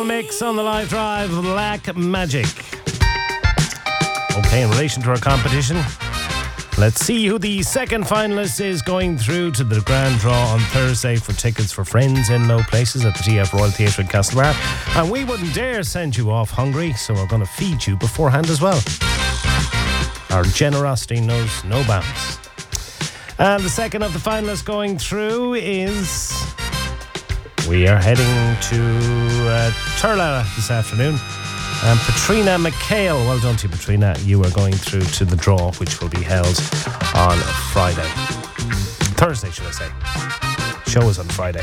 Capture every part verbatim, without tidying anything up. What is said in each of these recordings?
Full mix on the live drive, Black Magic. Okay, in relation to our competition, let's see who the second finalist is going through to the grand draw on Thursday for tickets for Friends in Low Places at the T F Royal Theatre in Castlebar. And we wouldn't dare send you off hungry, so we're going to feed you beforehand as well. Our generosity knows no bounds. And the second of the finalists going through is... We are heading to uh, Turla this afternoon. And Patrina McHale, well done to you, Patrina. You are going through to the draw, which will be held on Friday. Thursday, should I say. Show is on Friday.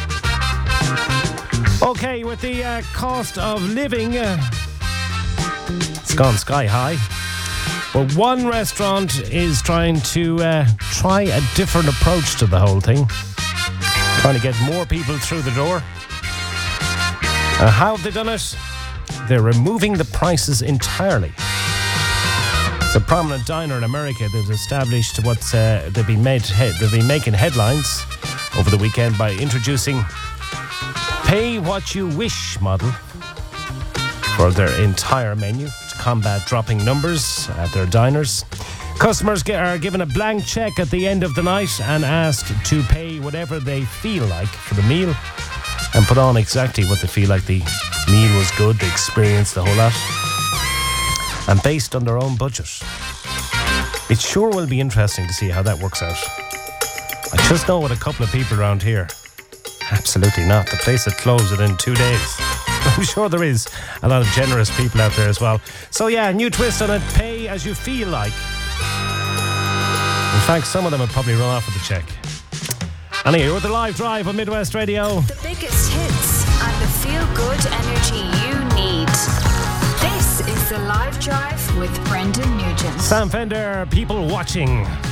Okay, with the uh, cost of living, uh, it's gone sky high. Well, one restaurant is trying to uh, try a different approach to the whole thing. Trying to get more people through the door. Uh, how have they done it? They're removing the prices entirely. It's a prominent diner in America that's established what's uh, they've been made he- they've been making headlines over the weekend by introducing pay what you wish model for their entire menu to combat dropping numbers at their diners. Customers get, are given a blank check at the end of the night and asked to pay whatever they feel like for the meal and put on exactly what they feel like the meal was good, they experienced the whole lot, and based on their own budget. It sure will be interesting to see how that works out. I just know with a couple of people around here, absolutely not. The place had closed within two days. I'm sure there is a lot of generous people out there as well. So yeah, new twist on it, pay as you feel like. In fact, some of them have probably run off with the check. Anyway, with the live drive on Midwest Radio. The biggest hits and the feel-good energy you need. This is the live drive with Brendan Nugent. Sam Fender, people watching.